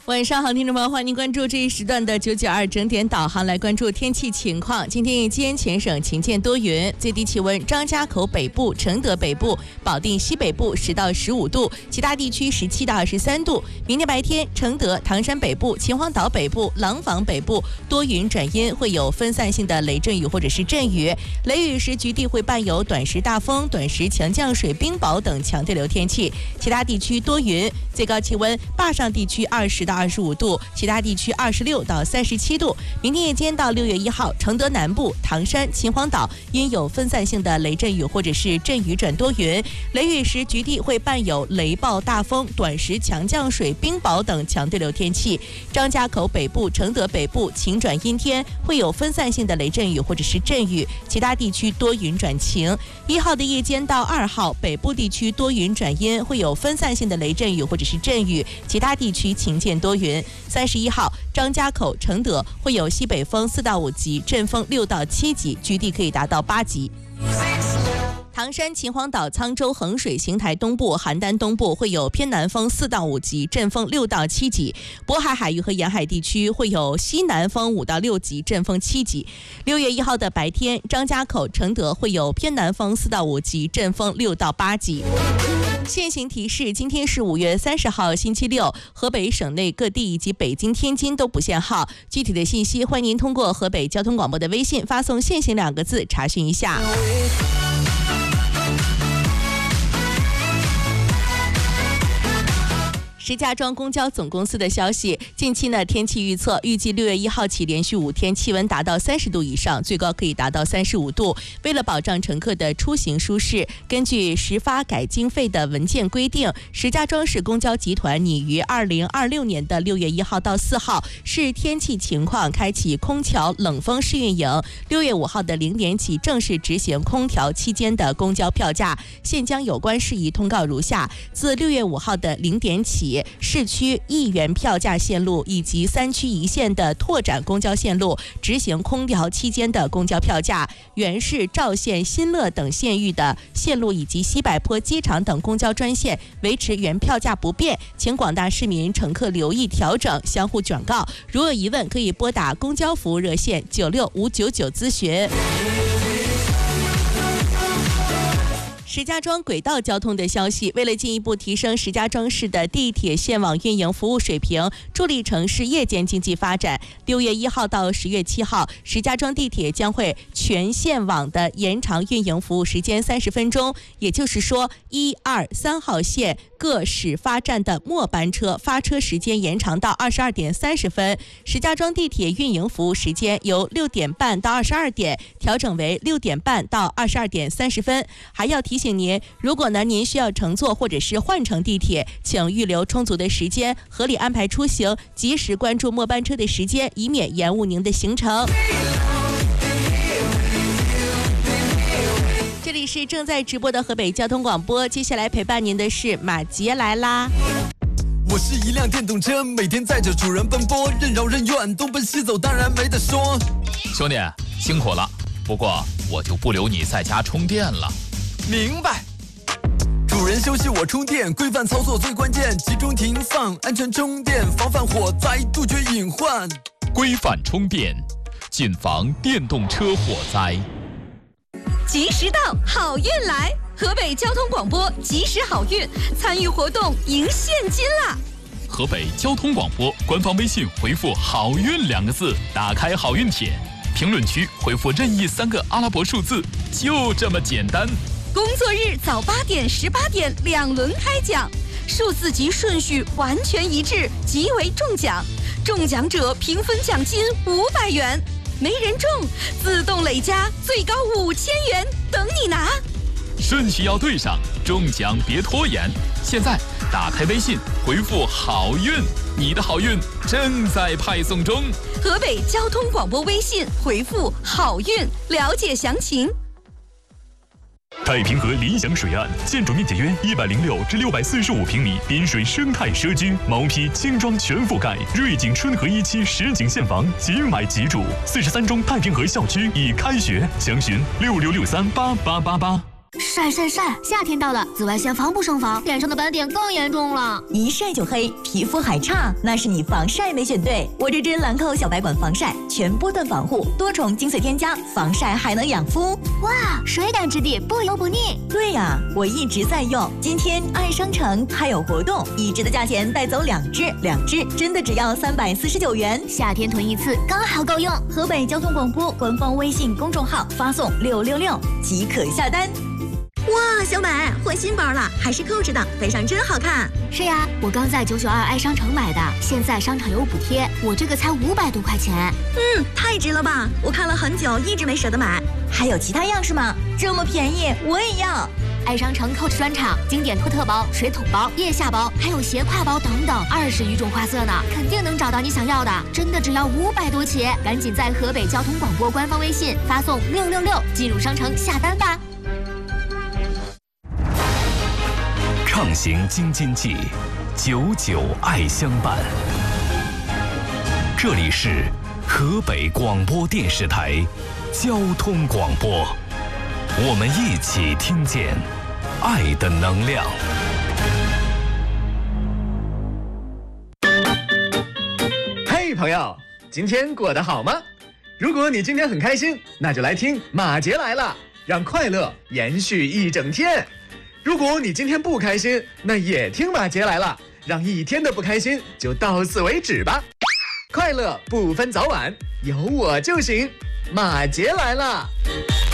晚上好，听众朋友，欢迎您关注这一时段的992整点导航，来关注天气情况。今天夜间全省晴见多云，最低气温张家口北部、承德北部、保定西北部10到15度，其他地区17到23度。明天白天，承德、唐山北部、秦皇岛北部、廊坊北部多云转阴，会有分散性的雷阵雨或者是阵雨，雷雨时局地会伴有短时大风、短时强降水、冰雹等强对流天气。其他地区多云，最高气温坝上地区20到25度，其他地区26到37度。明天夜间到6月1号，承德南部、唐山、秦皇岛因有分散性的雷阵雨或者是阵雨转多云，雷雨时局地会伴有雷暴大风、短时强降水、冰雹等强对流天气。张家口北部、承德北部晴转阴天，会有分散性的雷阵雨或者是阵雨，其他地区多云转晴。1号的夜间到2号，北部地区多云转阴，会有分散性的雷阵雨或者是阵雨，其他地区晴见多云。31号，张家口、承德会有西北风4到5级，阵风6到7级，局地可以达到8级。唐山、秦皇岛、沧州、衡水、邢台东部、邯郸东部会有偏南风4到5级，阵风6到7级。渤海海域和沿海地区会有西南风5到6级，阵风7级。6月1号的白天，张家口、承德会有偏南风4到5级，阵风6到8级。现行提示：今天是5月30号，星期六，河北省内各地以及北京、天津都不限号。具体的信息，欢迎您通过河北交通广播的微信发送"限行"2个字查询一下。石家庄公交总公司的消息，近期呢天气预测，预计6月1号起连续5天气温达到30度以上，最高可以达到35度。为了保障乘客的出行舒适，根据实发改经费的文件规定，石家庄市公交集团拟于2026年的6月1号到4号视天气情况开启空调冷风试运营，6月5号的0点起正式执行空调期间的公交票价。现将有关事宜通告如下：自6月5号的0点起，市区1元票价线路以及3区1线的拓展公交线路执行空调期间的公交票价。原市、赵县、新乐等县域的线路以及西柏坡机场等公交专线维持原票价不变，请广大市民乘客留意调整，相互转告。如有疑问，可以拨打公交服务热线96599咨询。石家庄轨道交通的消息，为了进一步提升石家庄市的地铁线网运营服务水平，助力城市夜间经济发展，6月1号到10月7号，石家庄地铁将会全线网的延长运营服务时间30分钟，也就是说1、2、3号线各始发站的末班车发车时间延长到22点30分。石家庄地铁运营服务时间由6点半到22点调整为6点半到22点30分。还要提醒您，如果您需要乘坐或者是换乘地铁，请预留充足的时间，合理安排出行，及时关注末班车的时间，以免延误您的行程。这里是正在直播的河北交通广播，接下来陪伴您的是马杰来啦。 我是一辆电动车，每天载着主人奔波，任劳任怨，东奔西走，当然没得说。 兄弟辛苦了，不过我就不留你在家充电了。 明白。主人休息我充电，规范操作最关键，集中停放，安全充电，防范火灾，杜绝隐患。 规范充电，谨防电动车火灾。 及时到，好运来！河北交通广播及时好运，参与活动赢现金啦！ 河北交通广播官方微信回复"好运"2个字，打开好运帖，评论区回复任意3个阿拉伯数字，就这么简单。 工作日早8点、18点2轮开奖，数字及顺序完全一致，即为中奖。中奖者平分奖金500元，没人中自动累加最高5000元，等你拿。 顺序要对上，中奖别拖延。现在打开微信回复"好运"，你的好运正在派送中。 河北交通广播微信回复"好运"，了解详情。 太平河理想水岸，建筑面积约106至645平米，滨水生态社区，毛坯轻装全覆盖，瑞景春和1期实景现房，即买即住。43中太平河校区已开学，详询66638888。 晒，夏天到了，紫外线防不胜防，脸上的斑点更严重了。 一晒就黑，皮肤还差，那是你防晒没选对。我这支兰蔻小白管防晒，全波段防护，多重精粹添加，防晒还能养肤。 哇，水感质地，不油不腻。 对呀，我一直在用。今天爱商城还有活动，1支的价钱带走2支，2支真的只要349元。 夏天囤一次刚好够用。 河北交通广播官方微信公众号发送666即可下单。哇，小美换新包了，还是扣着的，背上真好看。 是呀，我刚在992爱商城买的，现在商场有补贴，我这个才500多块钱。 太值了吧！我看了很久，一直没舍得买。还有其他样式吗？这么便宜，我也要。 爱商城 Coach 专场经典托特包、水桶包、腋下包，还有斜挎包等等，20余种花色呢，肯定能找到你想要的。真的只要500多起，赶紧在河北交通广播官方微信发送666进入商城下单吧。 畅行京津冀，99爱相伴。这里是河北广播电视台交通广播，我们一起听见爱的能量。 嘿，朋友，今天过得好吗？如果你今天很开心，那就来听马杰来了，让快乐延续一整天。如果你今天不开心，那也听马杰来了，让一天的不开心就到此为止吧。快乐不分早晚，有我就行。马杰来了。